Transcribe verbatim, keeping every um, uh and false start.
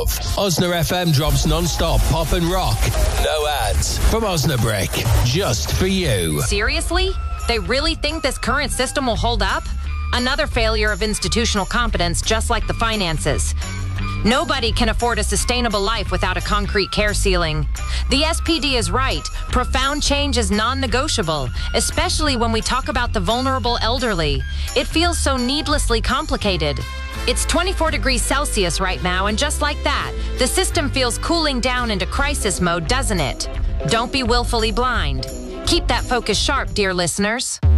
love. Osna F M drops non-stop pop and rock. No ads. From Osnabrick. Just for you. Seriously? They really think this current system will hold up? Another failure of institutional competence, just like the finances. Nobody can afford a sustainable life without a concrete care ceiling. The S P D is right. Profound change is non-negotiable, especially when we talk about the vulnerable elderly. It feels so needlessly complicated. It's twenty-four degrees Celsius right now, and just like that, the system feels cooling down into crisis mode, doesn't it? Don't be willfully blind. Keep that focus sharp, dear listeners.